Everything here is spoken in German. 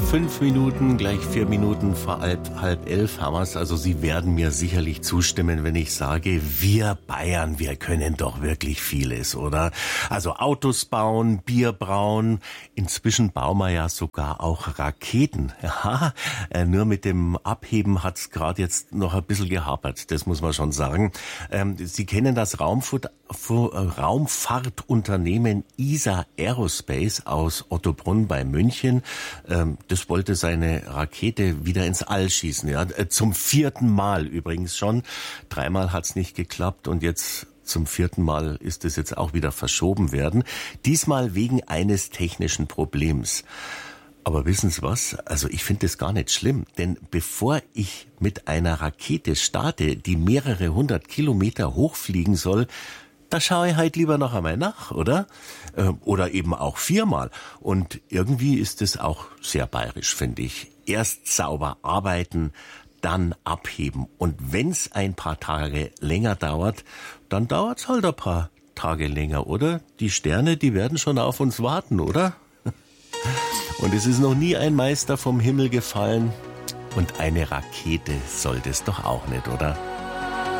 5 Minuten, gleich 4 Minuten vor halb 11 haben wir's. Also Sie werden mir sicherlich zustimmen, wenn ich sage, wir Bayern, wir können doch wirklich vieles, oder? Also Autos bauen, Bier brauen, inzwischen bauen wir ja sogar auch Raketen. Ja, nur mit dem Abheben hat's gerade jetzt noch ein bisschen gehapert, das muss man schon sagen. Sie kennen das Raumfahrtunternehmen ESA Aerospace aus Ottobrunn bei München. Das wollte seine Rakete wieder ins All schießen. Ja. Zum 4. Mal übrigens schon. 3-mal hat's nicht geklappt und jetzt zum 4. Mal ist es jetzt auch wieder verschoben werden. Diesmal wegen eines technischen Problems. Aber wissen Sie was? Also ich finde das gar nicht schlimm, denn bevor ich mit einer Rakete starte, die mehrere 100 Kilometer hochfliegen soll, da schaue ich halt lieber noch einmal nach, oder? Oder eben auch 4-mal. Und irgendwie ist es auch sehr bayerisch, finde ich. Erst sauber arbeiten, dann abheben. Und wenn's ein paar Tage länger dauert, dann dauert's halt ein paar Tage länger, oder? Die Sterne, die werden schon auf uns warten, oder? Und es ist noch nie ein Meister vom Himmel gefallen. Und eine Rakete soll das doch auch nicht, oder?